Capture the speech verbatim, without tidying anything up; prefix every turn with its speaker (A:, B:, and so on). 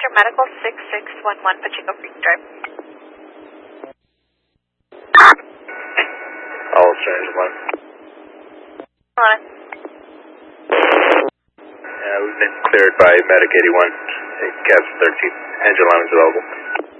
A: Center Medical six six one one Pacheco Creek Drive.
B: All Strange one.
A: Hello.
B: Yeah, we've been cleared by Medic eighty-one. Cab thirteen. Engine line is available.